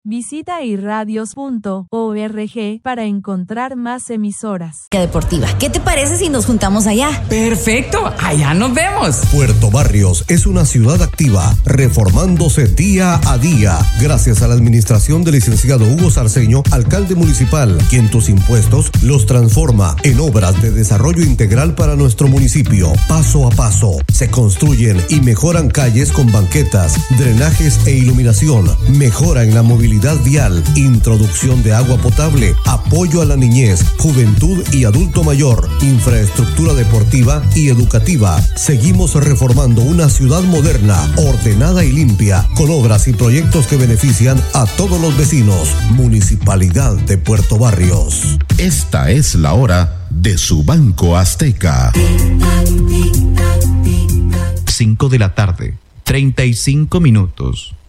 Visita irradios.org para encontrar más emisoras. Deportiva. ¿Qué te parece si nos juntamos allá? Perfecto, allá nos vemos. Puerto Barrios es una ciudad activa, reformándose día a día, gracias a la administración del licenciado Hugo Sarceño, alcalde municipal, quien tus impuestos los transforma en obras de desarrollo integral para nuestro municipio. Paso a paso, se construyen y mejoran calles con banquetas, drenajes e iluminación, mejora en la movilidad vial, introducción de agua potable, apoyo a la niñez, juventud y adulto mayor, infraestructura deportiva y educativa. Seguimos reformando una ciudad moderna, ordenada y limpia, con obras y proyectos que benefician a todos los vecinos. Municipalidad de Puerto Barrios. Esta es la hora de su Banco Azteca. 5 de la tarde, 35 minutos.